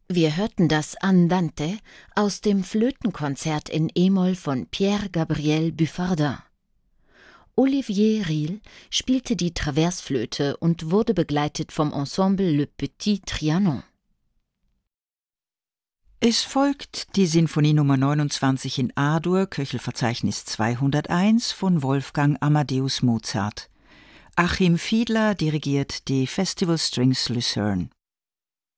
Wir hörten das Andante aus dem Flötenkonzert in E-Moll von Pierre Gabriel Buffardin. Olivier Riehl spielte die Traversflöte und wurde begleitet vom Ensemble Le Petit Trianon. Es folgt die Sinfonie Nummer 29 in A-Dur, Köchelverzeichnis 201 von Wolfgang Amadeus Mozart. Achim Fiedler dirigiert die Festival Strings Lucerne.